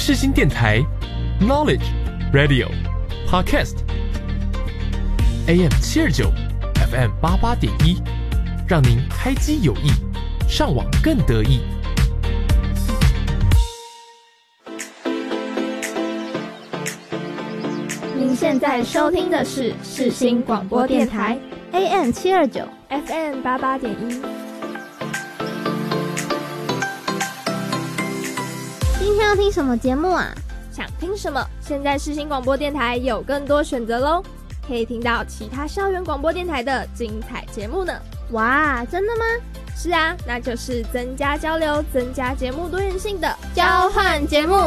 世新电台 Knowledge Radio Podcast AM 729 FM 88.1，让您开机有益，上网更得意。 您现在收听的是世新广播电台 AM 729 FM 88.1。 今天要听什么节目啊？ 想听什么？现在世新广播电台有更多选择咯，可以听到其他校园广播电台的精彩节目呢。 哇，真的吗？ 是啊，那就是增加交流、增加节目多元性的交换节目。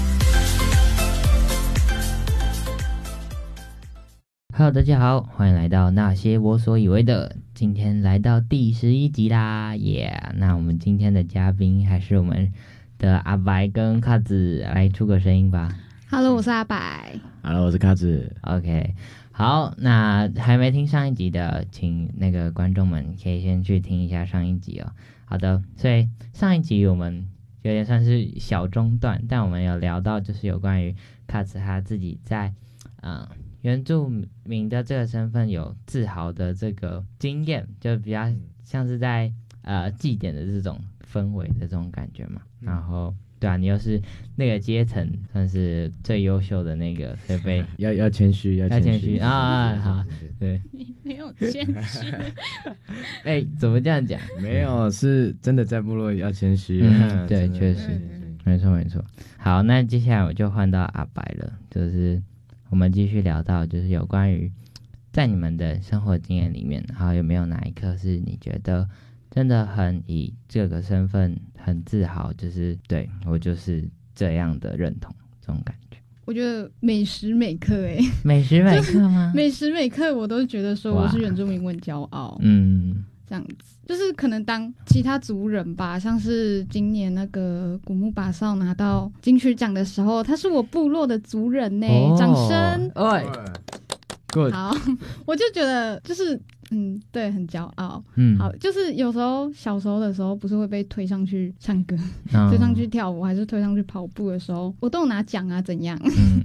Hello， 大家好，欢迎来到那些我所以为的，今天来到第11集啦，耶！那我们今天的嘉宾还是我们的阿白跟卡子，来出个声音吧。 Hello， 我是阿白。 Hello， 我是卡子。 OK， 好，那还没听上一集的，请那个观众们可以先去听一下上一集哦。好的，所以上一集我们有点算是小中段，但我们有聊到就是有关于卡子他自己在原住民的这个身份有自豪的这个经验，就比较像是在祭典的这种氛围的这种感觉嘛。然后对啊，你又是那个阶层算是最优秀的那个，所以被要谦虚，要谦虚啊！好，对， 没有谦虚。 哎，怎么这样讲？ 没有，是真的在部落要谦虚。 对，确实，没错没错。好，那接下来我就换到阿白了，就是我们继续聊到就是有关于在你们的生活经验里面，然后有没有哪一刻是你觉得真的很以这个身份很自豪，就是对我就是这样的认同这种感觉。 我觉得每时每刻每时每刻吗？ 每时每刻我都觉得说我是原住民，我很骄傲。这样子就是可能当其他族人吧，像是今年那个古木巴少拿到金曲奖的时候，他是我部落的族人呢。掌声！ Good。 好，我就觉得就是对，很骄傲。好，就是有时候小时候的时候，不是会被推上去唱歌、推上去跳舞，还是推上去跑步的时候，我都有拿奖啊，怎样？